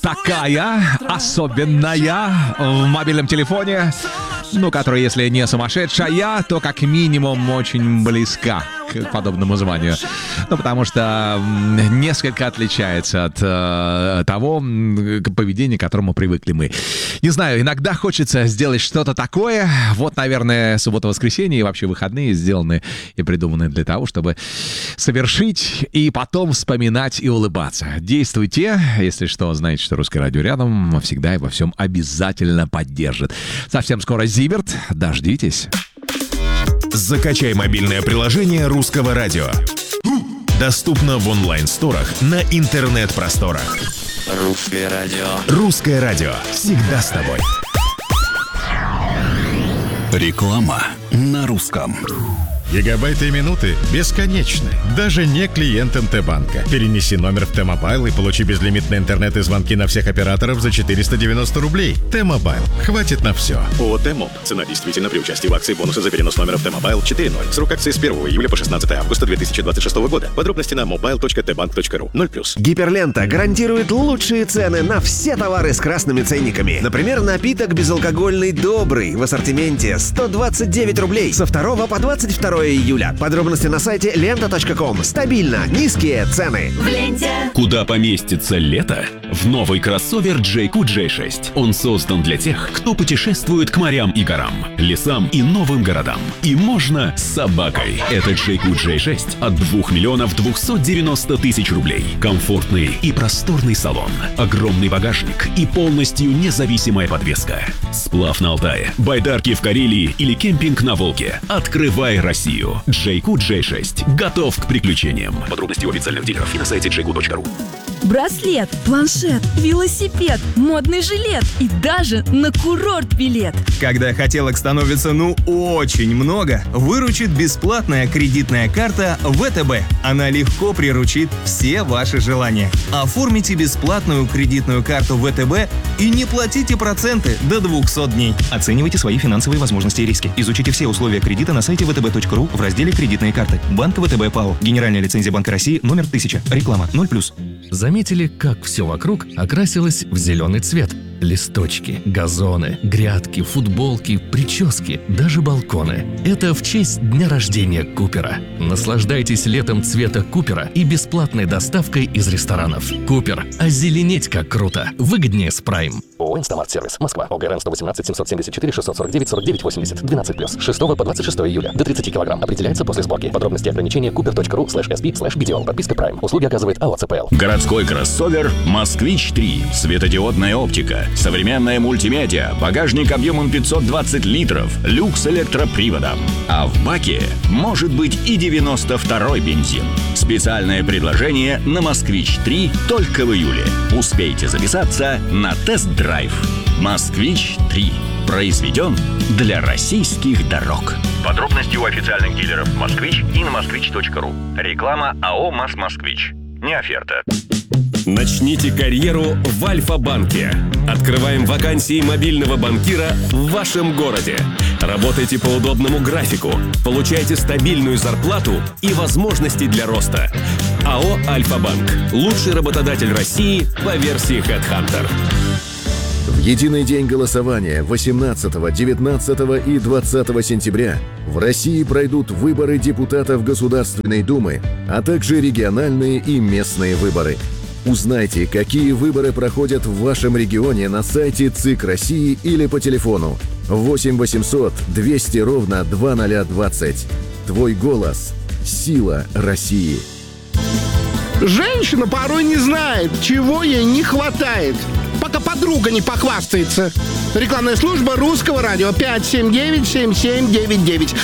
такая особенная в мобильном телефоне, которая, если не сумасшедшая, то как минимум очень близка к подобному званию. Потому что несколько отличается от того поведения, к которому привыкли мы. Не знаю, иногда хочется сделать что-то такое. Вот, наверное, суббота-воскресенье и вообще выходные сделаны и придуманы для того, чтобы совершить и потом вспоминать и улыбаться. Действуйте. Если что, знаете, что Русское радио рядом всегда и во всем обязательно поддержит. Совсем скоро Зиверт. Дождитесь. Закачай мобильное приложение Русского радио. Доступно в онлайн-сторах на интернет-просторах. Русское радио. Русское радио. Всегда с тобой. Реклама на русском. Гигабайты и минуты бесконечны, даже не клиент МТ-банка. Перенеси номер в Т-Мобайл и получи безлимитный интернет и звонки на всех операторов за 490 рублей. Т-Мобайл. Хватит на все. ООО «Т-Моб». Цена действительно при участии в акции бонусы за перенос номера в Т-Мобайл 4.0. Срок акции с 1 июля по 16 августа 2026 года. Подробности на mobile.tbank.ru. 0+. Гиперлента гарантирует лучшие цены на все товары с красными ценниками. Например, напиток безалкогольный «Добрый» в ассортименте 129 рублей со 2 по 22 июля. Подробности на сайте lenta.com. Стабильно низкие цены. В ленте. Куда поместится лето? В новый кроссовер JQ J6. Он создан для тех, кто путешествует к морям и горам, лесам и новым городам. И можно с собакой. Это JQ J6 от 2 миллионов 290 тысяч рублей. Комфортный и просторный салон, огромный багажник и полностью независимая подвеска. Сплав на Алтае, байдарки в Карелии или кемпинг на Волге. Открывай Россию. JQ J6 готов к приключениям. Подробности у официальных дилеров и на сайте jq.ru. Браслет, планшет, велосипед, модный жилет и даже на курорт билет. Когда хотелок становится очень много, выручит бесплатная кредитная карта ВТБ. Она легко приручит все ваши желания. Оформите бесплатную кредитную карту ВТБ и не платите проценты до 200 дней. Оценивайте свои финансовые возможности и риски. Изучите все условия кредита на сайте vtb.ru в разделе «Кредитные карты». Банк ВТБ ПАО. Генеральная лицензия Банка России номер 1000. Реклама 0+. Заметили, как все вокруг окрасилось в зеленый цвет? Листочки, газоны, грядки, футболки, прически, даже балконы. Это в честь дня рождения Купера. Наслаждайтесь летом цвета Купера и бесплатной доставкой из ресторанов. Купер. Озеленеть как круто. Выгоднее с Прайм. ООО «Инстамарт-сервис». Москва. ОГРН 118 774 649 49 80. 12+. 6 по 26 июля. До 30 килограмм. Определяется после сборки. Подробности и ограничения cooper.ru/sb/BDO. Подписка Prime. Услуги оказывает АО ЦПЛ. Городской кроссовер «Москвич-3». Светодиодная оптика. Современная мультимедиа. Багажник объемом 520 литров. Люкс электроприводом. А в баке может быть и 92-й бензин. Специальное предложение на «Москвич-3» только в июле. Успейте записаться на тест-драйв. «Москвич-3». Произведен для российских дорог. Подробности у официальных дилеров «Москвич» и на moskvich.ru. Реклама АО «МАЗ-Москвич». Не оферта. Начните карьеру в Альфа-банке. Открываем вакансии мобильного банкира в вашем городе. Работайте по удобному графику. Получайте стабильную зарплату и возможности для роста. АО «Альфа-банк». Лучший работодатель России по версии HeadHunter. В единый день голосования 18, 19 и 20 сентября в России пройдут выборы депутатов Государственной Думы, а также региональные и местные выборы. Узнайте, какие выборы проходят в вашем регионе на сайте ЦИК России или по телефону 8 800 200 ровно 2020. Твой голос – сила России. Женщина порой не знает, чего ей не хватает, пока подруга не похвастается. Рекламная служба Русского радио 579-7799.